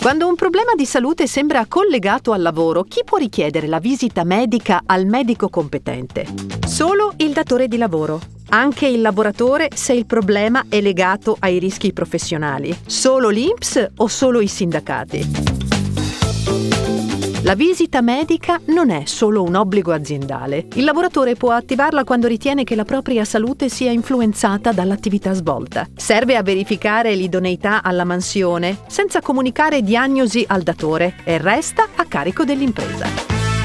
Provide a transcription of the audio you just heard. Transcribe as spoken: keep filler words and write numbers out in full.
Quando un problema di salute sembra collegato al lavoro, chi può richiedere la visita medica al medico competente? Solo il datore di lavoro. Anche il lavoratore se il problema è legato ai rischi professionali. Solo l'I N P S o solo i sindacati? La visita medica non è solo un obbligo aziendale. Il lavoratore può attivarla quando ritiene che la propria salute sia influenzata dall'attività svolta. Serve a verificare l'idoneità alla mansione senza comunicare diagnosi al datore e resta a carico dell'impresa.